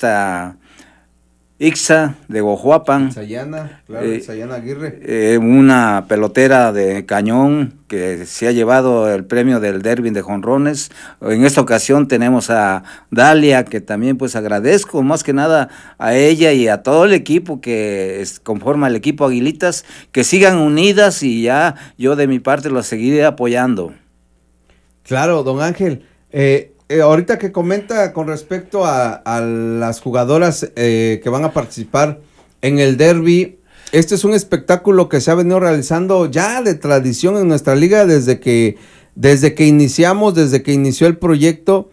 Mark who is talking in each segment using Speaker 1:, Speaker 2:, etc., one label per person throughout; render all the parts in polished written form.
Speaker 1: esta Ixa de Guajuapan.
Speaker 2: Sayana, claro, Sayana Aguirre.
Speaker 1: Una pelotera de cañón que se ha llevado el premio del Derby de jonrones. En esta ocasión tenemos a Dalia, que también pues agradezco más que nada a ella y a todo el equipo que conforma el equipo Aguilitas, que sigan unidas, y ya yo de mi parte los seguiré apoyando.
Speaker 2: Claro, don Ángel. Ahorita que comenta con respecto a las jugadoras que van a participar en el derby, este es un espectáculo que se ha venido realizando ya de tradición en nuestra liga desde que inició el proyecto.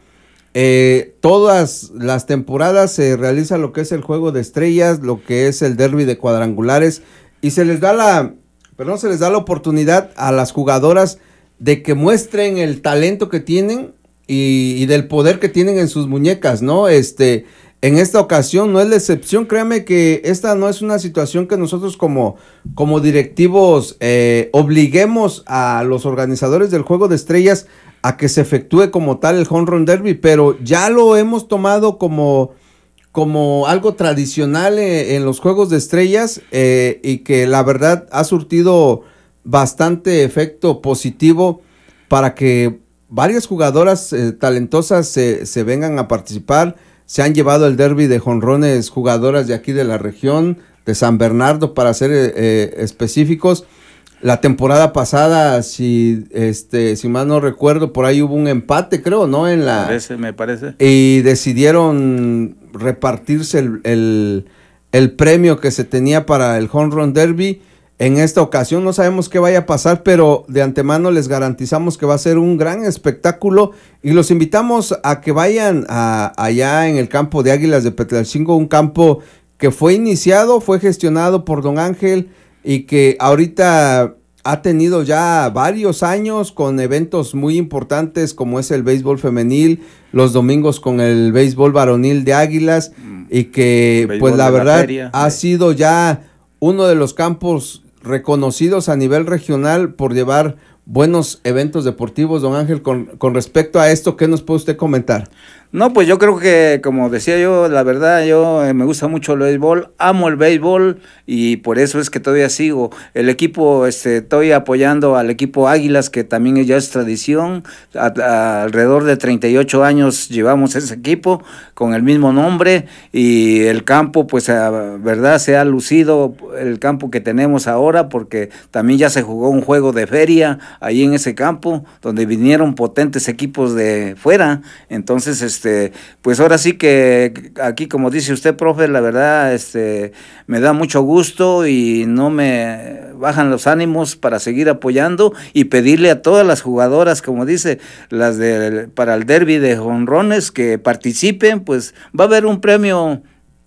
Speaker 2: Todas las temporadas se realiza lo que es el juego de estrellas, lo que es el derby de cuadrangulares, y se les da la oportunidad a las jugadoras de que muestren el talento que tienen y del poder que tienen en sus muñecas, ¿no? En esta ocasión no es la excepción. Créame que esta no es una situación que nosotros como directivos obliguemos a los organizadores del Juego de Estrellas a que se efectúe como tal el Home Run Derby, pero ya lo hemos tomado como algo tradicional en los Juegos de Estrellas, y que la verdad ha surtido bastante efecto positivo para que varias jugadoras talentosas se vengan a participar. Se han llevado el derby de jonrones jugadoras de aquí de la región, de San Bernardo para ser específicos. La temporada pasada, si mal no recuerdo, por ahí hubo un empate, creo, ¿no?
Speaker 1: Me parece.
Speaker 2: Y decidieron repartirse el premio que se tenía para el Home Run Derby. En esta ocasión no sabemos qué vaya a pasar, pero de antemano les garantizamos que va a ser un gran espectáculo, y los invitamos a que vayan allá en el campo de Águilas de Petlalcingo, un campo que fue gestionado por don Ángel, y que ahorita ha tenido ya varios años con eventos muy importantes como es el béisbol femenil, los domingos con el béisbol varonil de Águilas, y que pues la verdad ha sido ya uno de los campos reconocidos a nivel regional por llevar buenos eventos deportivos. Don Ángel, con respecto a esto, ¿qué nos puede usted comentar?
Speaker 1: No, pues yo creo que, como decía yo, la verdad, yo me gusta mucho el béisbol, amo el béisbol, y por eso es que todavía sigo. El equipo, estoy apoyando al equipo Águilas, que también ya es tradición. Alrededor de 38 años llevamos ese equipo con el mismo nombre, y el campo, pues, verdad, se ha lucido el campo que tenemos ahora, porque también ya se jugó un juego de feria ahí en ese campo, donde vinieron potentes equipos de fuera. Entonces, pues ahora sí que aquí, como dice usted, profe, la verdad, me da mucho gusto y no me bajan los ánimos para seguir apoyando y pedirle a todas las jugadoras, como dice, para el derby de jonrones, que participen. Pues va a haber un premio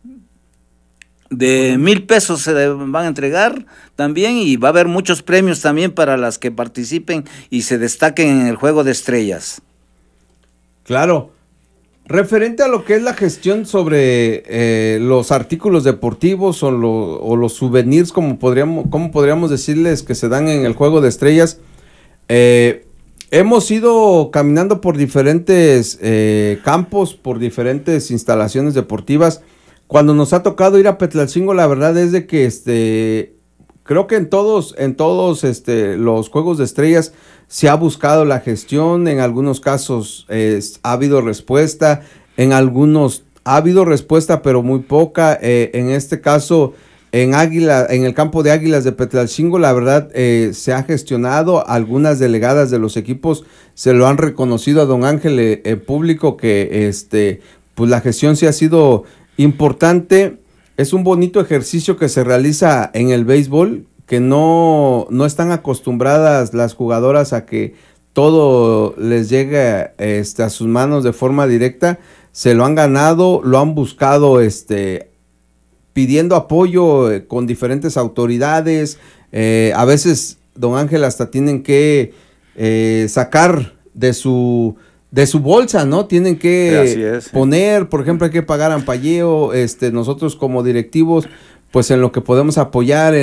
Speaker 1: de 1,000 pesos, se van a entregar también, y va a haber muchos premios también para las que participen y se destaquen en el Juego de Estrellas.
Speaker 2: Claro. Referente a lo que es la gestión sobre los artículos deportivos o los souvenirs, como podríamos decirles, que se dan en el Juego de Estrellas, hemos ido caminando por diferentes campos, por diferentes instalaciones deportivas. Cuando nos ha tocado ir a Petlalcingo, la verdad es de que creo que en todos los Juegos de Estrellas se ha buscado la gestión. En algunos casos ha habido respuesta, en algunos ha habido respuesta, pero muy poca. En este caso, en el campo de Águilas de Petlalcingo, la verdad se ha gestionado. Algunas delegadas de los equipos se lo han reconocido a don Ángel en público, que pues la gestión sí ha sido importante. Es un bonito ejercicio que se realiza en el béisbol, que no están acostumbradas las jugadoras a que todo les llegue a sus manos de forma directa. Se lo han ganado, lo han buscado pidiendo apoyo con diferentes autoridades. A veces, don Ángel, hasta tienen que sacar de su bolsa, ¿no? Tienen que poner, por ejemplo, hay que pagar ampalleo. Nosotros como directivos, pues en lo que podemos apoyar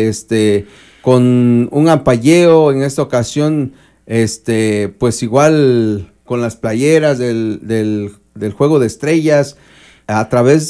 Speaker 2: con un ampalleo. En esta ocasión, pues igual con las playeras del Juego de Estrellas, a través